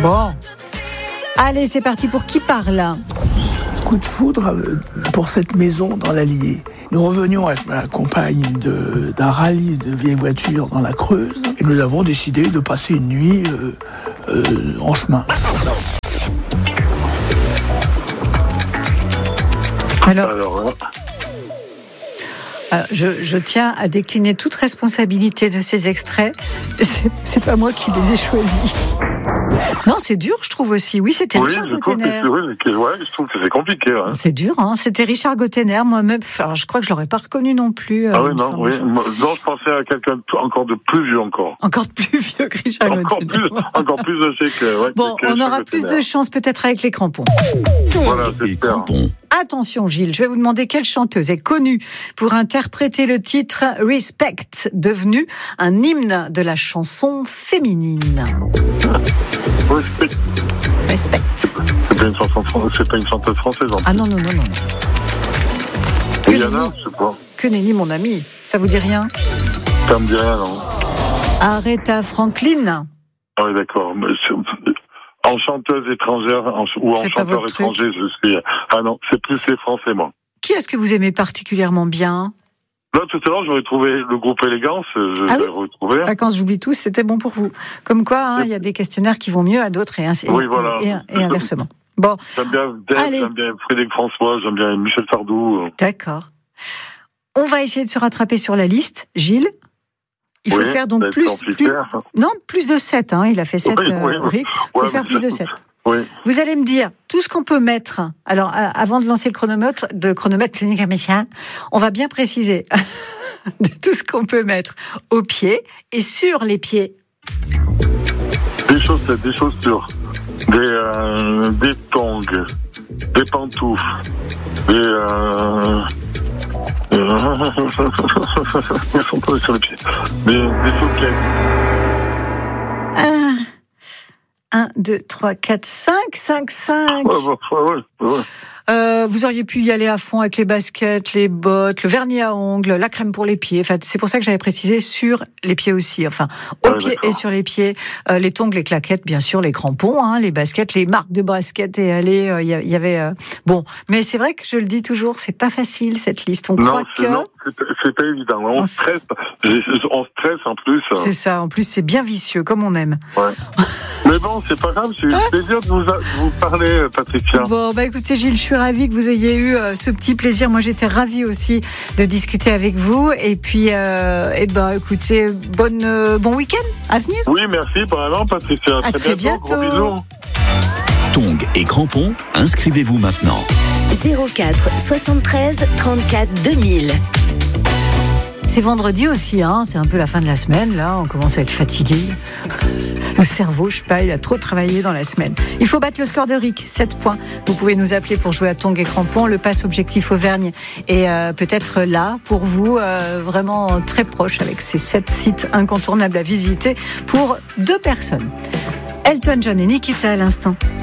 Bon. Allez, c'est parti pour Qui parle ? Coup de foudre pour cette maison dans l'Allier. Nous revenions avec ma compagne d'un rallye de vieilles voitures dans la Creuse et nous avons décidé de passer une nuit en chemin. Alors, je tiens à décliner toute responsabilité de ces extraits. C'est pas moi qui les ai choisis. Non, c'est dur, je trouve aussi. Oui, c'était Richard Gottener. Je trouve que c'est compliqué. Hein. C'est dur, hein. C'était Richard Gottener. Moi-même, je crois que je l'aurais pas reconnu non plus. Non, je pensais à quelqu'un encore de plus vieux encore. Encore plus vieux que Richard Gottener. Encore plus âgé que. Bon, on aura plus de chance peut-être avec les crampons. Voilà, et crampons. Attention Gilles, je vais vous demander quelle chanteuse est connue pour interpréter le titre Respect, devenu un hymne de la chanson féminine. Respect. C'est pas une chanteuse française en plus. Ah non. Rihanna, je sais pas. Que nenni mon ami, ça vous dit rien ? Ça me dit rien, non. Aretha Franklin. Ah oui, d'accord. En chanteuse étrangère ou en chanteur étranger, je suis... Ah non, c'est plus les Français, moi. Qui est-ce que vous aimez particulièrement bien ? Là, tout à l'heure, j'aurais trouvé le groupe Élégance. J'aurais retrouvé. Vacances, j'oublie tous, c'était bon pour vous. Comme quoi, il y a des questionnaires qui vont mieux à d'autres et inversement. Bon. J'aime bien Dave, j'aime bien Frédéric François, j'aime bien Michel Sardou. D'accord. On va essayer de se rattraper sur la liste, Gilles. Il faut faire donc plus de 7. Hein. Il a fait 7. Il faut faire plus de 7. Oui. Vous allez me dire tout ce qu'on peut mettre. Alors, avant de lancer le chronomètre clinique américain, on va bien préciser de tout ce qu'on peut mettre aux pieds et sur les pieds. Des chaussures, des tongs, des pantoufles, ils sont pas sur les pieds. Des sockets. 1, 2, 3, 4, 5. Ouais. Vous auriez pu y aller à fond avec les baskets, les bottes, le vernis à ongles, la crème pour les pieds. Enfin, c'est pour ça que j'avais précisé sur les pieds aussi. Enfin, aux pieds et sur les pieds. Les tongs, les claquettes, bien sûr, les crampons, hein, les baskets, les marques de baskets et aller. Il y avait. Bon, mais c'est vrai que je le dis toujours, c'est pas facile cette liste. On croit que. Non, c'est pas évident. On stresse en plus. C'est ça. En plus, c'est bien vicieux, comme on aime. Ouais. Mais bon, c'est pas grave. C'est un plaisir de vous parler, Patricia. Bon, écoutez, Gilles, je suis ravie que vous ayez eu ce petit plaisir. Moi, j'étais ravie aussi de discuter avec vous. Et puis, écoutez, bon week-end à venir. Oui, merci. Vraiment, Patricia. À très bientôt. Gros bisous. Tongs et crampons, inscrivez-vous maintenant. 04 73 34 2000. C'est vendredi aussi, hein. C'est un peu la fin de la semaine, là. On commence à être fatigué. Le cerveau, je sais pas, il a trop travaillé dans la semaine. Il faut battre le score de Rick, 7 points. Vous pouvez nous appeler pour jouer à Tongs et crampons. Le pass objectif Auvergne est peut-être là pour vous, vraiment très proche avec ces 7 sites incontournables à visiter pour 2 personnes. Elton John et Nikita à l'instant.